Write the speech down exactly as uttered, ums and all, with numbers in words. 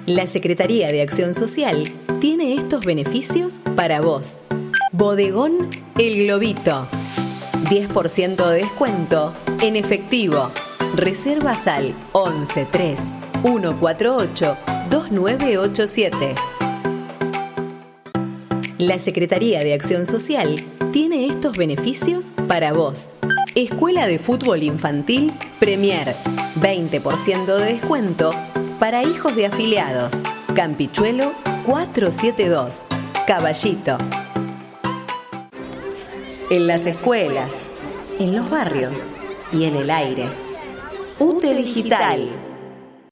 La Secretaría de Acción Social tiene estos beneficios para vos. Bodegón El Globito. diez por ciento de descuento en efectivo. Reservas al once tres uno cuatro ocho dos nueve ocho siete. La Secretaría de Acción Social tiene estos beneficios para vos. Escuela de Fútbol Infantil Premier. veinte por ciento de descuento para hijos de afiliados. Campichuelo cuatrocientos setenta y dos. Caballito. En las escuelas, en los barrios y en el aire. U T E Digital.